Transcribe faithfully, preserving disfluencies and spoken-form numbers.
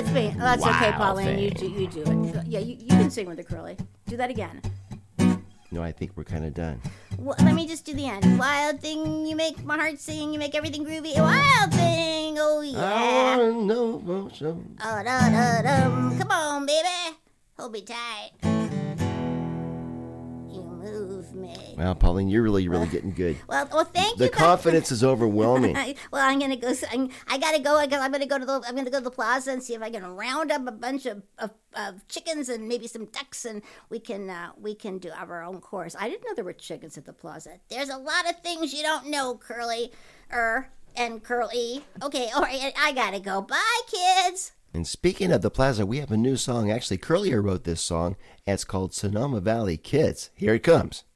with me. Oh, that's okay, Wild Pauline. You thing. do, you do it. Yeah, you, you can sing with the Curly. Do that again. No, I think we're kind of done. Well, let me just do the end. Wild thing, you make my heart sing. You make everything groovy. Wild thing, oh I yeah. wanna know about some- Oh, da, da, dum. Come on, baby. Hold me tight. You move me. Well, Pauline, you're really, really getting good. Well, well, thank The you. guys. confidence is overwhelming. I, well, I'm gonna go. I'm, I gotta go. I gotta, I'm gonna go to the. I'm gonna go to the plaza and see if I can round up a bunch of, of, of chickens and maybe some ducks, and we can uh, we can do our own course. I didn't know there were chickens at the plaza. There's a lot of things you don't know, Curly, er, and Curly. Okay, all right. I gotta go. Bye, kids. And speaking of the plaza, we have a new song. Actually, Curlier wrote this song, and it's called Sonoma Valley Kids. Here it comes.